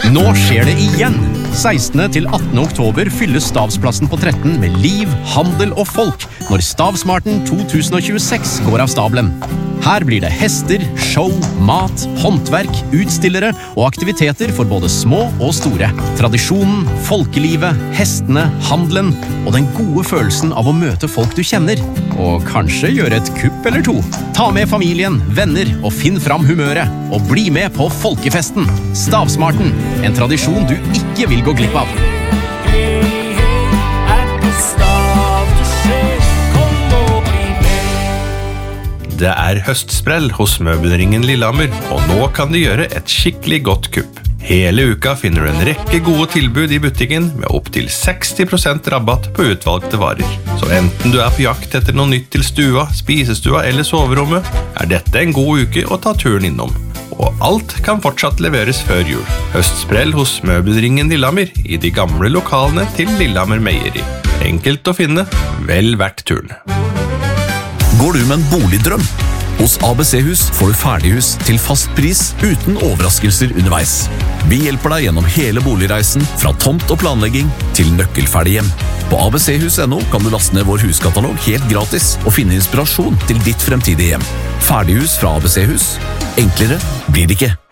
Nå skjer det igjen! 16. til 18. oktober fylles Stavsplassen på 13 med liv, handel og folk når Stavsmarten 2026 går av stabelen. Her blir det hester, show, mat, håndverk, utstillere og aktiviteter for både små og store. Tradisjonen, folkelivet, hestene, handelen og den gode følelsen av å møte folk du kjenner. Og kanskje gjøre et kupp eller to. Ta med familien, venner og finn fram humøret. Og bli med på folkefesten. Stavsmarten, en tradisjon du ikke vil gå glipp av. Det høstsprell hos Møbelringen Lillehammer, og nå kan du gjøre et skikkelig godt kupp. Hele uka finner du en rekke gode tilbud i butikken med opp til 60% rabatt på utvalgte varer. Så enten du på jakt etter noe nytt til stua, spisestua eller soverommet, dette en god uke å ta turen innom. Og alt kan fortsatt leveres før jul. Høstsprell hos Møbelringen Lillehammer i de gamle lokalene til Lillehammer Meieri. Enkelt å finne, vel verdt turen. Går du med en boligdrøm? Hos ABC Hus får du ferdighus til fast pris uten overraskelser underveis. Vi hjelper deg gjennom hele boligreisen fra tomt og planlegging til nøkkelferdig hjem. På abchus.no kan du laste ned vår huskatalog helt gratis og finne inspirasjon til ditt fremtidige hjem. Ferdighus fra ABC Hus. Enklere blir det ikke.